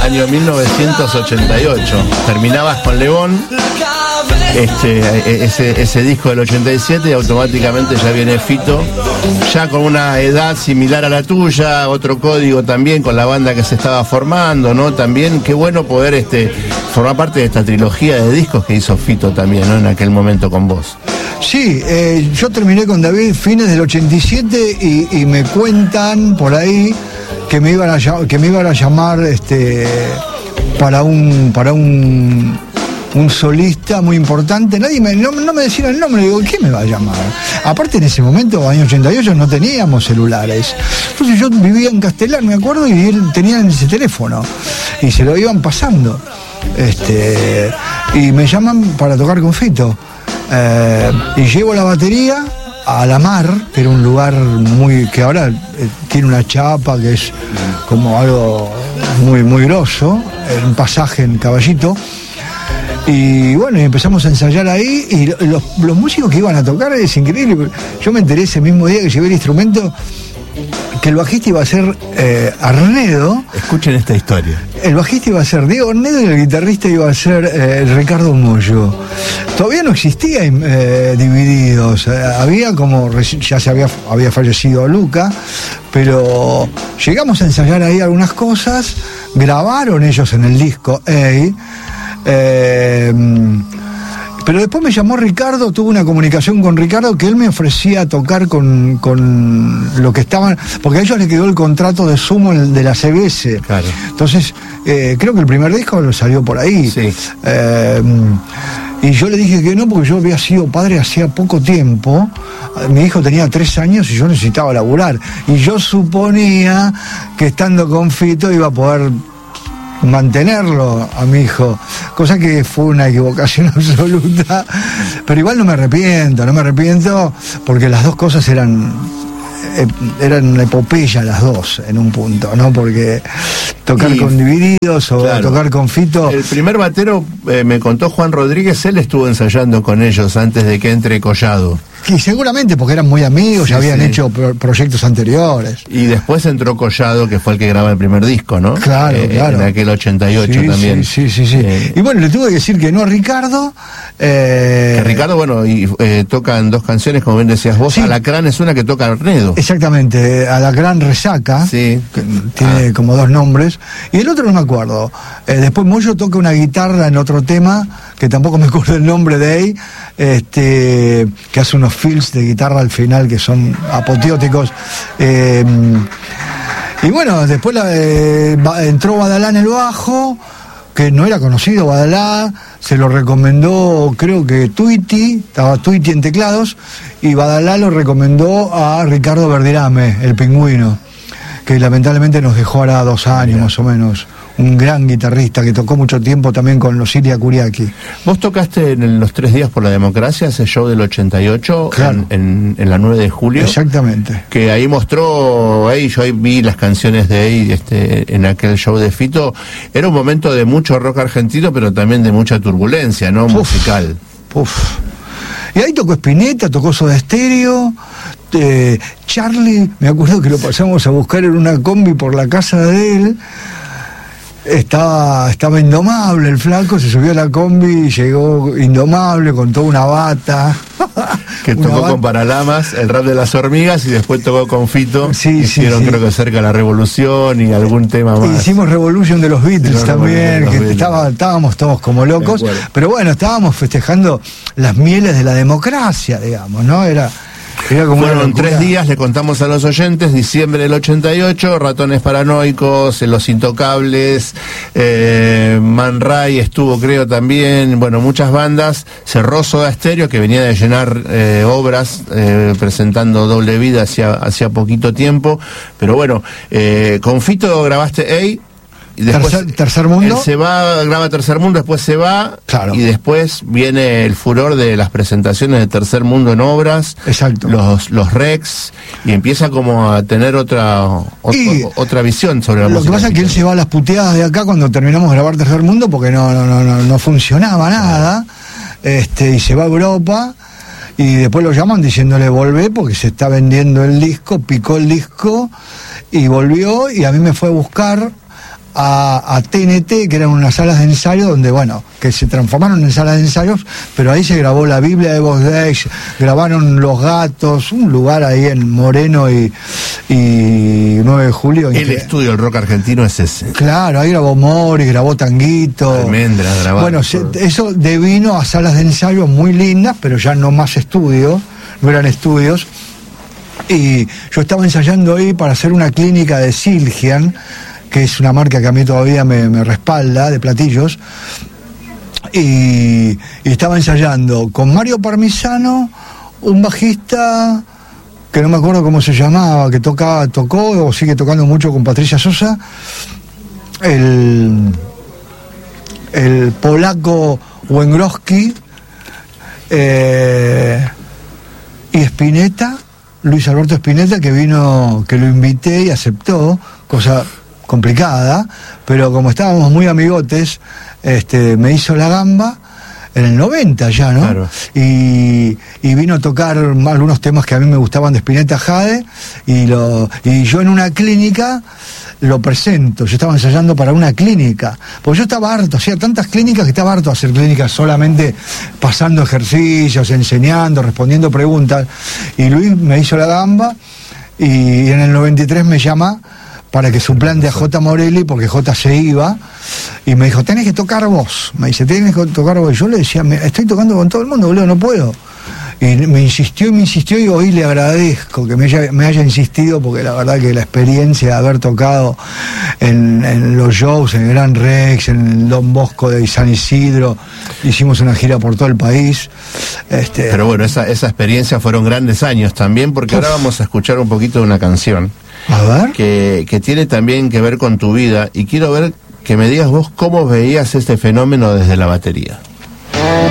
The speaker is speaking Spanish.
Año 1988. Terminabas con León, ese disco del 87, y automáticamente ya viene Fito, ya con una edad similar a la tuya, otro código también, con la banda que se estaba formando, ¿no? También, qué bueno poder formar parte de esta trilogía de discos que hizo Fito también, ¿no? En aquel momento con vos. Sí, yo terminé con David fines del 87 y me cuentan por ahí que me iban a llamar para un solista muy importante. Nadie no me decían el nombre. Digo, ¿quién me va a llamar? Aparte, en ese momento, año 88, no teníamos celulares. Entonces yo vivía en Castelar, me acuerdo, y él tenía ese teléfono y se lo iban pasando. Y me llaman para tocar con Fito. Y llevo la batería a La Mar, que era un lugar que ahora tiene una chapa que es como algo muy, muy grosso, un pasaje en Caballito. Y bueno, y empezamos a ensayar ahí, y los músicos que iban a tocar es increíble. Yo me enteré ese mismo día que llevé el instrumento que el bajista iba a ser Arnedo. Escuchen esta historia. El bajista iba a ser Diego Arnedo y el guitarrista iba a ser Ricardo Mollo. Todavía no existía Divididos. Había ya había fallecido Luca, pero llegamos a ensayar ahí algunas cosas. Grabaron ellos en el disco pero después me llamó Ricardo, tuve una comunicación con Ricardo, que él me ofrecía tocar con lo que estaban, porque a ellos les quedó el contrato de sumo de la CBS. Claro. Entonces, creo que el primer disco lo salió por ahí. Sí. Y yo le dije que no, porque yo había sido padre hacía poco tiempo. Mi hijo tenía 3 años y yo necesitaba laburar. Y yo suponía que estando con Fito iba a poder mantenerlo a mi hijo, cosa que fue una equivocación absoluta, pero igual no me arrepiento porque las dos cosas eran una epopeya las dos en un punto, ¿no? Porque tocar con Divididos o claro, tocar con Fito. El primer batero, me contó Juan Rodríguez, él estuvo ensayando con ellos antes de que entre Collado. Y seguramente porque eran muy amigos, sí, ya habían hecho proyectos anteriores. Y después entró Collado, que fue el que graba el primer disco, ¿no? Claro, claro. En aquel 88 también. Sí. Y bueno, le tuve que decir que no a Ricardo. Que Ricardo, bueno, tocan 2 canciones, como bien decías vos. Sí. Alacrán es una que toca Arnedo. Exactamente, Alacrán Resaca, sí, que tiene como 2 nombres. Y el otro no me acuerdo. Después Moyo toca una guitarra en otro tema, que tampoco me acuerdo el nombre de él, que hace unos fills de guitarra al final que son apoteóticos. Y bueno, después entró Badalá en el bajo, que no era conocido Badalá, se lo recomendó, creo que Tweety, estaba Tweety en teclados, y Badalá lo recomendó a Ricardo Verdirame, el Pingüino, que lamentablemente nos dejó ahora 2 años más o menos. Un gran guitarrista que tocó mucho tiempo también con los Siria Kuriaki. Vos tocaste en los 3 días por la democracia, ese show del 88, claro, en la 9 de julio. Exactamente. Que ahí mostró, yo ahí vi las canciones de en aquel show de Fito. Era un momento de mucho rock argentino, pero también de mucha turbulencia, ¿no? Musical. Y ahí tocó Spinetta, tocó Soda Stereo. Charlie, me acuerdo que lo pasamos a buscar en una combi por la casa de él. Estaba indomable el flaco, se subió a la combi y llegó indomable con toda una bata. Que tocó con Paralamas, el rap de las hormigas, y después tocó con Fito. Hicieron creo que cerca la Revolución y algún tema más. Hicimos Revolution de los Beatles también, que estábamos todos como locos. Pero bueno, estábamos festejando las mieles de la democracia, digamos, ¿no? Fueron 3 días, le contamos a los oyentes: diciembre del 88, Ratones Paranoicos, Los Intocables, Man Ray estuvo, creo, también, bueno, muchas bandas. Cerró Soda Stereo, que venía de llenar obras, presentando Doble Vida hacía poquito tiempo. Pero bueno, con Fito grabaste y después Tercer Mundo. Él se va, graba Tercer Mundo, después se va, claro, y después viene el furor de las presentaciones de Tercer Mundo en obras. Exacto. Los Rex, y empieza como a tener otra visión sobre la música. Lo que pasa es que él se va a las puteadas de acá cuando terminamos de grabar Tercer Mundo, porque no funcionaba nada, y se va a Europa, y después lo llaman diciéndole volvé porque se está vendiendo el disco, picó el disco, y volvió, y a mí me fue a buscar a TNT, que eran unas salas de ensayo donde, bueno, que se transformaron en salas de ensayos, pero ahí se grabó la Biblia de Vos Deis, grabaron Los Gatos, un lugar ahí en Moreno y 9 de julio. El estudio del rock argentino es ese. Claro, ahí grabó Morris, grabó Tanguito. Almendra, grabó. Bueno, eso devino a salas de ensayo muy lindas, pero ya no más estudios, no eran estudios. Y yo estaba ensayando ahí para hacer una clínica de Silgian, que es una marca que a mí todavía me respalda, de platillos. Y estaba ensayando con Mario Parmisano, un bajista que no me acuerdo cómo se llamaba, que tocó o sigue tocando mucho con Patricia Sosa, el polaco Węgrowski, y Spinetta, Luis Alberto Spinetta, que vino, que lo invité y aceptó, cosa complicada, pero como estábamos muy amigotes, me hizo la gamba en el 90 ya, ¿no? Claro. Y vino a tocar algunos temas que a mí me gustaban de Spinetta Jade, y yo en una clínica lo presento. Yo estaba ensayando para una clínica, porque yo estaba harto, hacía tantas clínicas que estaba harto de hacer clínicas solamente pasando ejercicios, enseñando, respondiendo preguntas, y Luis me hizo la gamba, y en el 93 me llama para que suplante a J. Morelli, porque J se iba, y me dijo, tenés que tocar vos. Me dice, tenés que tocar vos. Yo le decía, estoy tocando con todo el mundo, boludo, no puedo. Y me insistió, y hoy le agradezco que me haya insistido, porque la verdad que la experiencia de haber tocado en los shows, en el Gran Rex, en el Don Bosco de San Isidro, hicimos una gira por todo el país. Pero bueno, esa experiencia fueron grandes años también, porque ahora vamos a escuchar un poquito de una canción. A ver. Que tiene también que ver con tu vida, y quiero ver que me digas vos cómo veías este fenómeno desde la batería.